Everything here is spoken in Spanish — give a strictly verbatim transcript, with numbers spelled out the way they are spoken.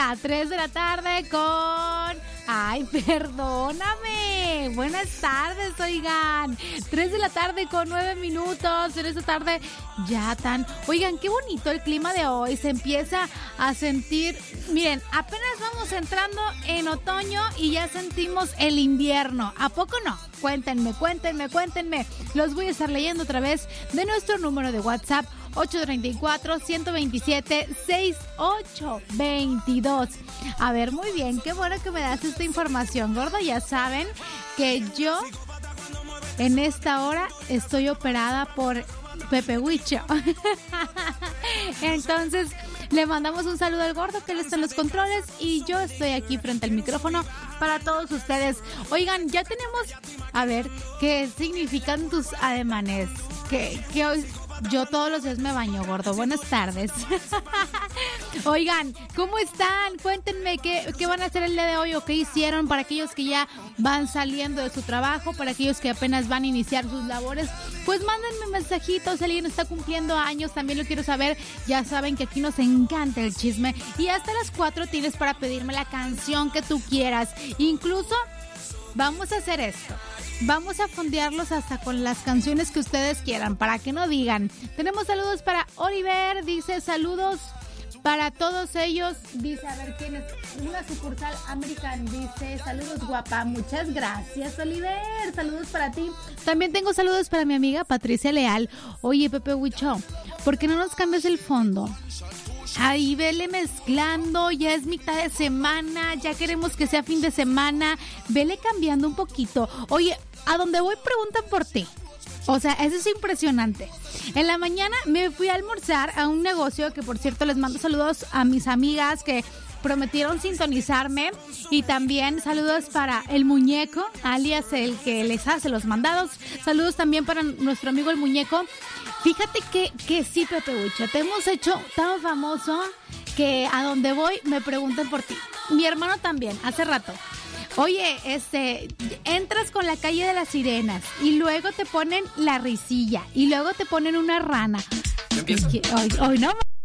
Ya, tres de la tarde con... Ay, perdóname. Buenas tardes, oigan. Tres de la tarde con nueve minutos. En esta tarde ya tan... Oigan, qué bonito el clima de hoy. Se empieza a sentir... Miren, apenas vamos entrando en otoño y ya sentimos el invierno. ¿A poco no? Cuéntenme, cuéntenme, cuéntenme. Los voy a estar leyendo otra vez de nuestro número de WhatsApp ocho tres cuatro, uno dos siete, seis ocho dos dos. A ver, muy bien, qué bueno que me das esta información, gordo. Ya saben que yo en esta hora estoy operada por Pepe Huicho. Entonces, le mandamos un saludo al gordo que él está en los controles y yo estoy aquí frente al micrófono para todos ustedes. Oigan, ya tenemos, a ver, ¿qué significan tus ademanes? Que, que hoy... Yo todos los días me baño, gordo. Buenas tardes. Oigan, ¿cómo están? Cuéntenme qué, qué van a hacer el día de hoy o qué hicieron para aquellos que ya van saliendo de su trabajo, para aquellos que apenas van a iniciar sus labores. Pues mándenme mensajitos, si alguien está cumpliendo años, también lo quiero saber. Ya saben que aquí nos encanta el chisme. Y hasta las cuatro tienes para pedirme la canción que tú quieras. Incluso vamos a hacer esto. Vamos a fondearlos hasta con las canciones que ustedes quieran, para que no digan. Tenemos saludos para Oliver, dice saludos para todos ellos. Dice, a ver quién es, una sucursal American, dice saludos guapa. Muchas gracias, Oliver, saludos para ti. También tengo saludos para mi amiga Patricia Leal. Oye, Pepe Huicho, ¿por qué no nos cambias el fondo? Ahí vele mezclando, ya es mitad de semana, ya queremos que sea fin de semana, vele cambiando un poquito. Oye, a donde voy preguntan por ti. O sea, eso es impresionante. En la mañana me fui a almorzar a un negocio que, por cierto, les mando saludos a mis amigas que prometieron sintonizarme, y también saludos para el muñeco, alias el que les hace los mandados. Saludos también para nuestro amigo el muñeco. Fíjate que, que sí, Pepe Huicho, te hemos hecho tan famoso que a donde voy me preguntan por ti. Mi hermano también, hace rato. Oye, este, entras con la calle de las sirenas y luego te ponen la risilla y luego te ponen una rana. ¿Empieza? Hoy, hoy no.